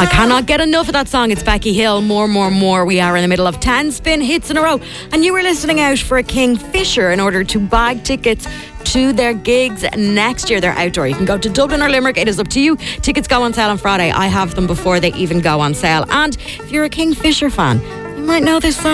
I cannot get enough of that song. It's Becky Hill, More, More, More. We are in the middle of 10 spin hits in a row. And you were listening out for a Kingfisher in order to bag tickets to their gigs next year. They're outdoor. You can go to Dublin or Limerick. It is up to you. Tickets go on sale on Friday. I have them before they even go on sale. And if you're a Kingfisher fan, you might know this song.